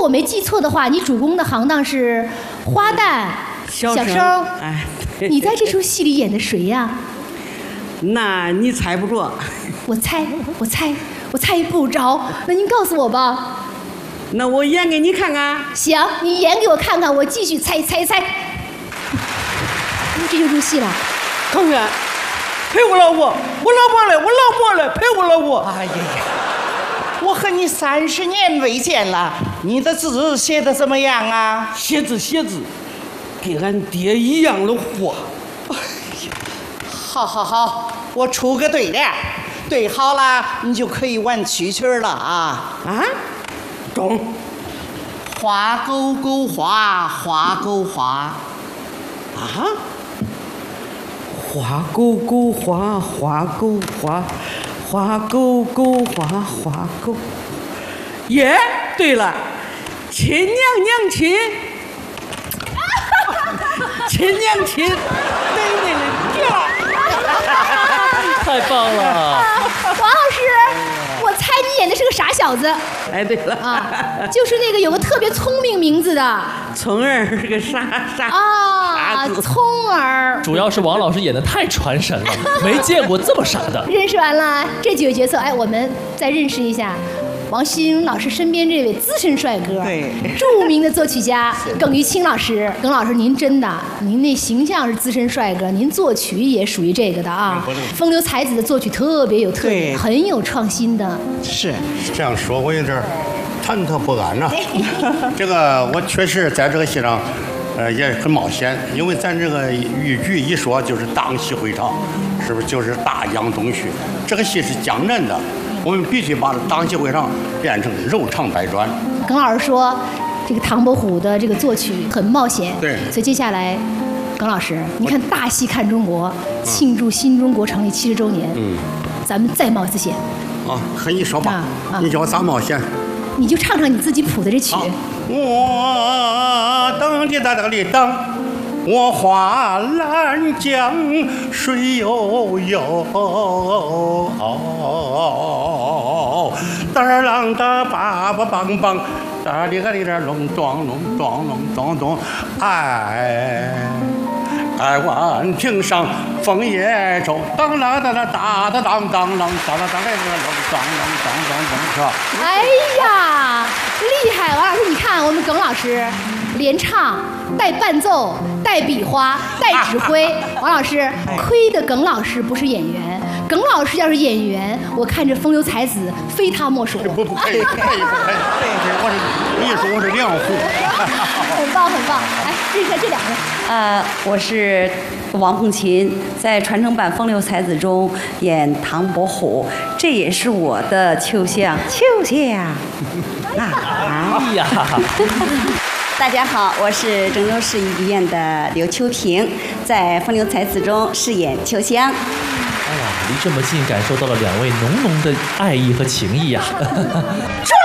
我没记错的话，你主攻的行当是花旦、小生。 哎， 你在这出戏里演的谁呀？ 那你猜不着。 我猜不着。那您告诉我吧。 那我演给你看看。 行，你演给我看看，我继续猜。这就入戏了。 康远，陪我老婆，我老婆来陪我老婆。 哎呀呀，我和你30年未见了，你的字写的怎么样啊？ 写字，跟俺爹一样的活。 好，我出个对联，对好了，你就可以玩蛐蛐了啊！ 中。 花勾勾花，花勾花。 花勾勾花，花勾花，花勾勾花，花勾。耶，对了，亲娘娘亲，亲娘亲，对， 太棒了！ 王老师，我猜你演的是个傻小子。 哎，对了就是那个有个特别聪明名字的聪儿，是个傻聪儿。 主要是王老师演的太传神了，没见过这么傻的。 认识完了这几位角色，我们再认识一下王心老师身边这位资深帅哥， 对， 著名的作曲家耿于清老师。耿老师，您真的，您那形象是资深帅哥，您作曲也属于这个的啊。风流才子的作曲特别有特点，很有创新的。 是这样说，我有点忐忑不安呐。这个我确实在这个戏上，也很冒险，因为咱这个豫剧一说就是荡气回肠，是不是就是大江东去？这个戏是江南的。我们必须把荡气回肠变成柔肠百转。 耿老师说，这个唐伯虎的这个作曲很冒险， 对， 所以接下来，耿老师，你看大戏看中国，庆祝新中国成立70周年，咱们再冒一次险。 和你说吧，你叫我咋冒险？ 你就唱唱你自己谱的这曲。 我噔滴哒哒哩噔。我花兰江水悠悠，哒啷哒叭叭梆梆，哒哩个哩哒隆咚隆咚隆咚咚，爱湾亭上枫叶洲，当啷哒哒哒哒当当啷，哒哒哒嘞个隆当啷当当当，是吧？ 哎呀，厉害！王老师，你看我们耿老师连唱带伴奏。带笔花，带指挥，王老师，亏的耿老师不是演员，耿老师要是演员，我看这风流才子非他莫属。 不可以，我是艺术，我是良户。 很棒。哎，认识这两位。 我是王凤琴，在传承版《风流才子》中演唐伯虎，这也是我的秋香。 哎呀！ 大家好，我是郑州市艺剧院的刘秋萍，在《风流才子》中饰演秋香。 哎呀，离这么近，感受到了两位浓浓的爱意和情谊呀！ 转